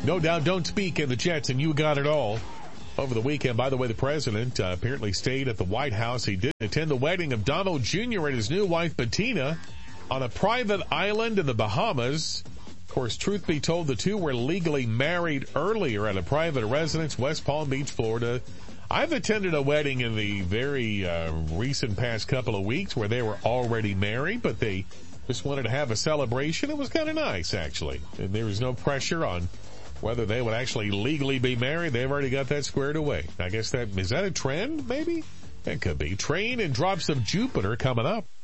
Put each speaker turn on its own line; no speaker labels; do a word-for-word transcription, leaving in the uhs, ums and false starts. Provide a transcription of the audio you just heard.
No doubt, don't speak in the Jets, and you got it all. Over the weekend, by the way, the president uh, apparently stayed at the White House. He did attend the wedding of Donald Junior and his new wife, Bettina, on a private island in the Bahamas. Of course, truth be told, the two were legally married earlier at a private residence, West Palm Beach, Florida. I've attended a wedding in the very uh, recent past couple of weeks where they were already married, but they just wanted to have a celebration. It was kind of nice, actually. And there was no pressure on whether they would actually legally be married. They've already got that squared away. I guess that, is that a trend, maybe? That could be. Train and Drops of Jupiter coming up.